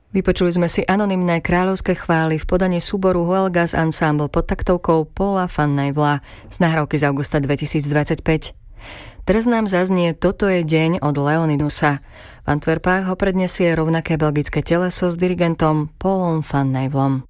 Vypočuli sme si anonymné kráľovské chvály v podaní súboru Huelgas Ensemble pod taktovkou Paula van Nijvela z nahrávky z augusta 2025. Teraz nám zaznie Toto je deň od Leonidusa. V Antwerpách ho predniesie rovnaké belgické teleso s dirigentom Paulom van Nijvelom.